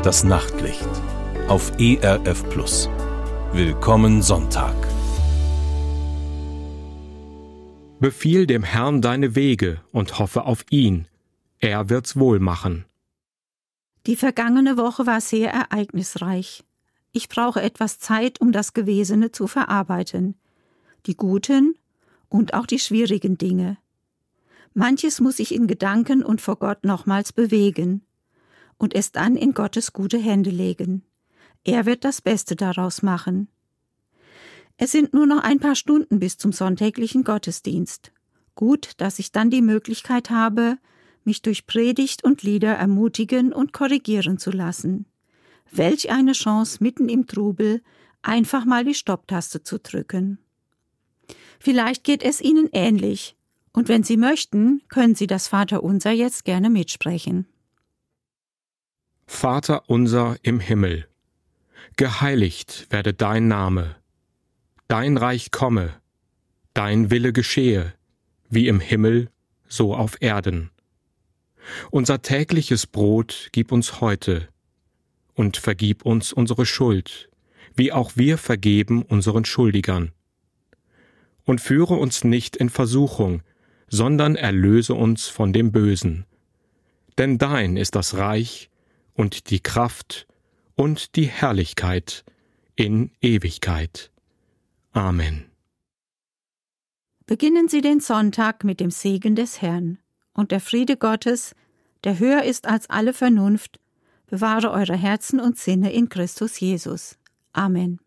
Das Nachtlicht auf ERF Plus. Willkommen Sonntag. Befiehl dem Herrn deine Wege und hoffe auf ihn. Er wird's wohl machen. Die vergangene Woche war sehr ereignisreich. Ich brauche etwas Zeit, um das Gewesene zu verarbeiten. Die guten und auch die schwierigen Dinge. Manches muss ich in Gedanken und vor Gott nochmals bewegen und es dann in Gottes gute Hände legen. Er wird das Beste daraus machen. Es sind nur noch ein paar Stunden bis zum sonntäglichen Gottesdienst. Gut, dass ich dann die Möglichkeit habe, mich durch Predigt und Lieder ermutigen und korrigieren zu lassen. Welch eine Chance, mitten im Trubel einfach mal die Stopptaste zu drücken. Vielleicht geht es Ihnen ähnlich, und wenn Sie möchten, können Sie das Vaterunser jetzt gerne mitsprechen. Vater unser im Himmel, geheiligt werde dein Name, dein Reich komme, dein Wille geschehe, wie im Himmel, so auf Erden. Unser tägliches Brot gib uns heute und vergib uns unsere Schuld, wie auch wir vergeben unseren Schuldigern. Und führe uns nicht in Versuchung, sondern erlöse uns von dem Bösen. Denn dein ist das Reich und die Kraft und die Herrlichkeit in Ewigkeit. Amen. Beginnen Sie den Sonntag mit dem Segen des Herrn. Und der Friede Gottes, der höher ist als alle Vernunft, bewahre eure Herzen und Sinne in Christus Jesus. Amen.